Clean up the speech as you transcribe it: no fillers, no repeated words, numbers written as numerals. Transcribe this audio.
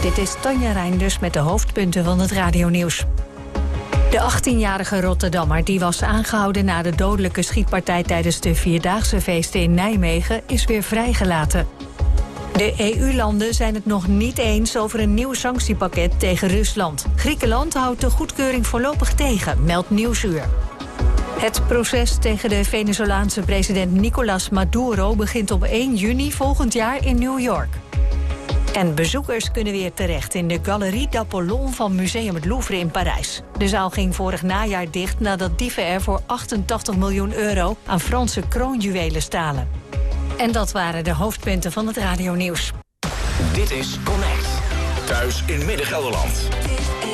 Dit is Tanja Reinders met de hoofdpunten van het radionieuws. De 18-jarige Rotterdammer die was aangehouden na de dodelijke schietpartij tijdens de Vierdaagse feesten in Nijmegen is weer vrijgelaten. De EU-landen zijn het nog niet eens over een nieuw sanctiepakket tegen Rusland. Griekenland houdt de goedkeuring voorlopig tegen, meldt Nieuwsuur. Het proces tegen de Venezolaanse president Nicolás Maduro begint op 1 juni volgend jaar in New York. En bezoekers kunnen weer terecht in de Galerie d'Apollon van Museum het Louvre in Parijs. De zaal ging vorig najaar dicht nadat dieven er voor 88 miljoen euro aan Franse kroonjuwelen stalen. En dat waren de hoofdpunten van het radionieuws. Dit is Connect. Thuis in Midden-Gelderland.